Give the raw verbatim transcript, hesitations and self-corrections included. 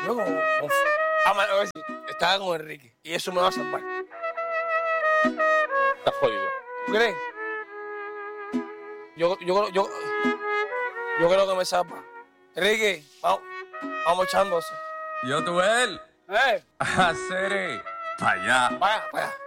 Luego, con- ah, man, a ver si estaba con Enrique. Y eso me va a salvar. Estás jodido. ¿Tú crees? Yo, yo, yo, yo creo que me salva. Enrique, vamos, vamos echándose. Yo, tú, él. Eh, Hacer. Pa' allá. vaya, vaya.